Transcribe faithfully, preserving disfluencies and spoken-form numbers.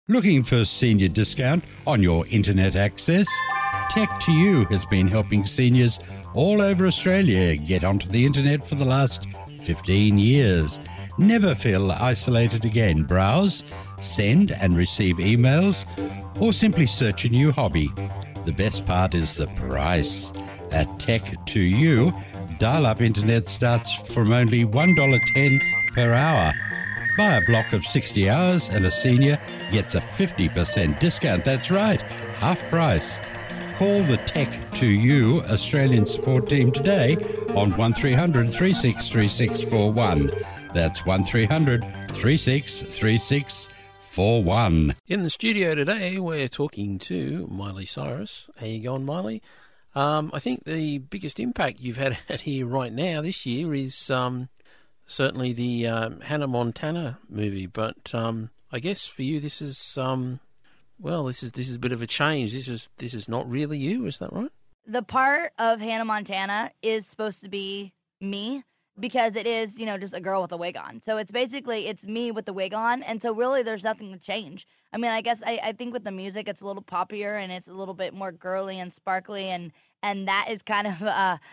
Looking for senior discount on your internet access? Tech to You has been helping seniors all over Australia get onto the internet for the last fifteen years. Never feel isolated again. Browse, send and receive emails, or simply search a new hobby. The best part is the price. At Tech to You, dial-up internet starts from only one dollar ten per hour. Buy a block of sixty hours and a senior gets a fifty percent discount. That's right, half price. Call the Tech to You Australian support team today on one three hundred, three six three six four one. That's one three hundred, three six three six four one. In the studio today, we're talking to Miley Cyrus. How you going, Miley? Um, I think the biggest impact you've had out here right now this year is... Um, Certainly the um, Hannah Montana movie, but um, I guess for you this is um, well, this is this is a bit of a change. This is this is not really you, is that right? The part of Hannah Montana is supposed to be me because it is, you know, just a girl with a wig on. So it's basically it's me with the wig on, and so really there's nothing to change. I mean, I guess I, I think with the music it's a little poppier and it's a little bit more girly and sparkly, and and that is kind of uh,